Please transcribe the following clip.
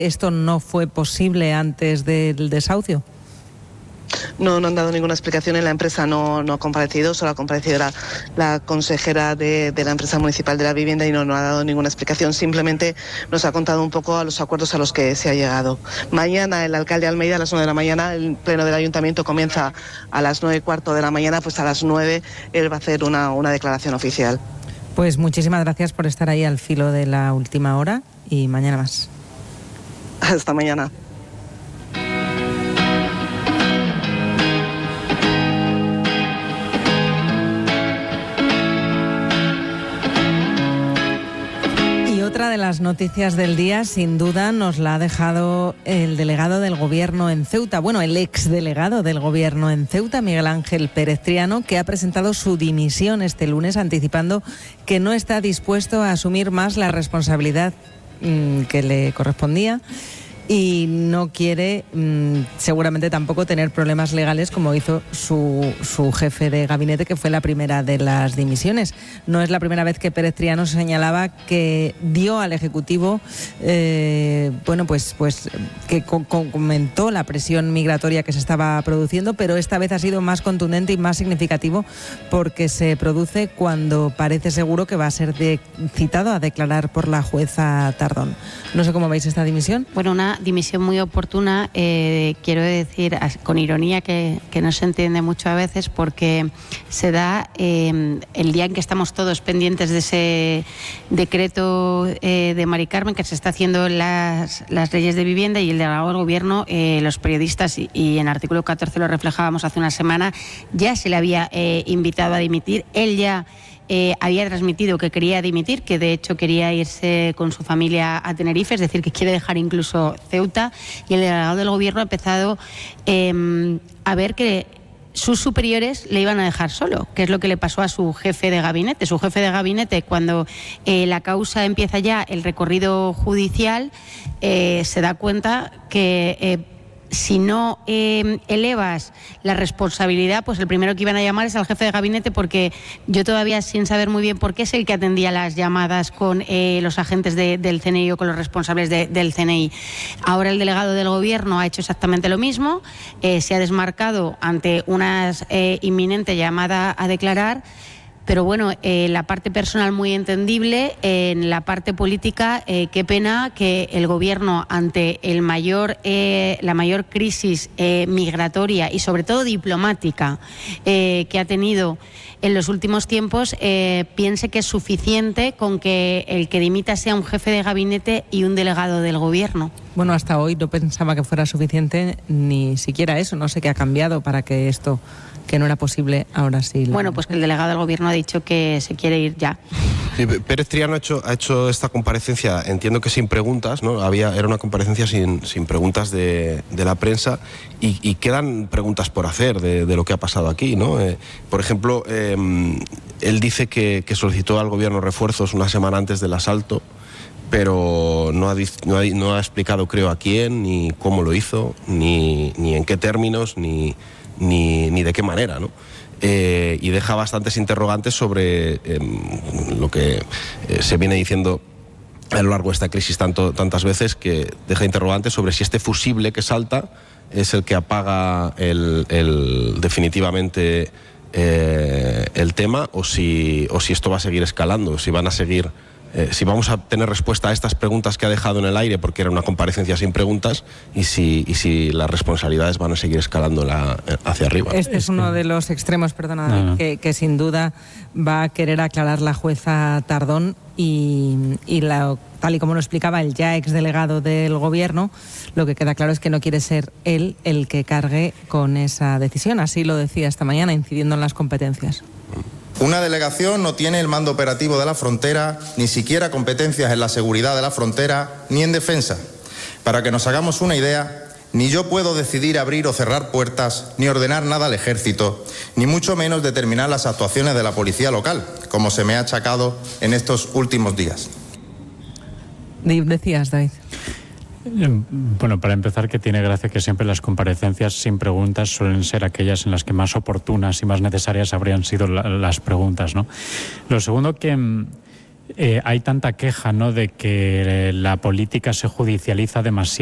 esto no fue posible antes del desahucio. No han dado ninguna explicación y la empresa no ha comparecido, solo ha comparecido la consejera de la empresa municipal de la vivienda y no ha dado ninguna explicación, simplemente nos ha contado un poco a los acuerdos a los que se ha llegado. Mañana el alcalde de Almeida a las 9 de la mañana, el pleno del ayuntamiento comienza a las 9:15 de la mañana, pues a las 9 él va a hacer una declaración oficial. Pues muchísimas gracias por estar ahí al filo de la última hora y mañana más. Hasta mañana. Otra de las noticias del día, sin duda, nos la ha dejado el delegado del Gobierno en Ceuta, el exdelegado del Gobierno en Ceuta, Miguel Ángel Pérez Triano, que ha presentado su dimisión este lunes, anticipando que no está dispuesto a asumir más la responsabilidad que le correspondía y no quiere seguramente tampoco tener problemas legales como hizo su jefe de gabinete, que fue la primera de las dimisiones. No es la primera vez que Pérez Triano señalaba que dio al Ejecutivo, que comentó la presión migratoria que se estaba produciendo, pero esta vez ha sido más contundente y más significativo porque se produce cuando parece seguro que va a ser citado a declarar por la jueza Tardón. No sé cómo veis esta dimisión. Bueno, una dimisión muy oportuna, quiero decir con ironía que no se entiende mucho a veces, porque se da el día en que estamos todos pendientes de ese decreto de Mari Carmen que se está haciendo en las leyes de vivienda, y el delegado del Gobierno, los periodistas, y en artículo 14 lo reflejábamos hace una semana, ya se le había invitado a dimitir. Él ya había transmitido que quería dimitir, que de hecho quería irse con su familia a Tenerife, es decir, que quiere dejar incluso Ceuta, y el delegado del Gobierno ha empezado a ver que sus superiores le iban a dejar solo, que es lo que le pasó a su jefe de gabinete. Su jefe de gabinete, cuando la causa empieza ya el recorrido judicial, se da cuenta que si no elevas la responsabilidad, pues el primero que iban a llamar es al jefe de gabinete, porque yo todavía, sin saber muy bien por qué, es el que atendía las llamadas con los agentes del CNI o con los responsables del CNI. Ahora el delegado del Gobierno ha hecho exactamente lo mismo, se ha desmarcado ante una inminente llamada a declarar. Pero bueno, la parte personal muy entendible, en la parte política, qué pena que el Gobierno, ante la mayor crisis migratoria y sobre todo diplomática que ha tenido en los últimos tiempos, piense que es suficiente con que el que dimita sea un jefe de gabinete y un delegado del Gobierno. Bueno, hasta hoy no pensaba que fuera suficiente ni siquiera eso. No sé qué ha cambiado para que esto, que no era posible, ahora sí. Bueno, pues que el delegado del Gobierno ha dicho que se quiere ir ya. Sí, Pérez Triano ha hecho esta comparecencia, entiendo que sin preguntas, ¿no? Era una comparecencia sin preguntas de la prensa, y quedan preguntas por hacer de lo que ha pasado aquí, ¿no? Por ejemplo, él dice que solicitó al Gobierno refuerzos una semana antes del asalto, pero no ha explicado, creo, a quién, ni cómo lo hizo, ni en qué términos, ni de qué manera, ¿no? Y deja bastantes interrogantes sobre lo que se viene diciendo a lo largo de esta crisis tantas veces, que deja interrogantes sobre si este fusible que salta es el que apaga definitivamente el tema, o si esto va a seguir escalando, si van a seguir... si vamos a tener respuesta a estas preguntas que ha dejado en el aire, porque era una comparecencia sin preguntas, y si las responsabilidades van a seguir escalando hacia arriba. Este es uno de los extremos, perdona, que sin duda va a querer aclarar la jueza Tardón, y tal y como lo explicaba el ya exdelegado del Gobierno, lo que queda claro es que no quiere ser él el que cargue con esa decisión. Así lo decía esta mañana, incidiendo en las competencias. Una delegación no tiene el mando operativo de la frontera, ni siquiera competencias en la seguridad de la frontera, ni en defensa. Para que nos hagamos una idea, ni yo puedo decidir abrir o cerrar puertas, ni ordenar nada al ejército, ni mucho menos determinar las actuaciones de la policía local, como se me ha achacado en estos últimos días. Decías, David. Bueno, para empezar, que tiene gracia que siempre las comparecencias sin preguntas suelen ser aquellas en las que más oportunas y más necesarias habrían sido las preguntas, ¿no? Lo segundo, que hay tanta queja, ¿no?, de que la política se judicializa demasiado.